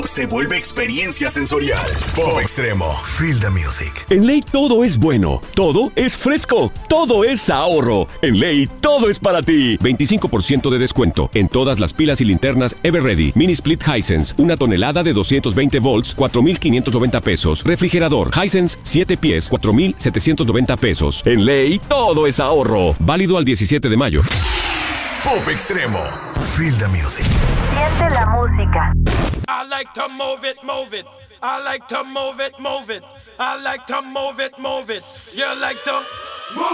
se vuelve experiencia sensorial. Pop Extremo. Feel the music. En Ley todo es bueno, todo es fresco, todo es ahorro. En Ley todo es para ti. 25% de descuento en todas las pilas y linternas Everready. Mini Split Hisense, 1 tonelada de 220 volts, 4,590 pesos. Refrigerador Hisense, 7 pies, 4,790 pesos. En Ley todo es ahorro. Válido al 17 de mayo. Pop Extremo. Feel the music. Siente la música. I like to move it, move it. I like to move it, move it. I like to move it, move it. You like to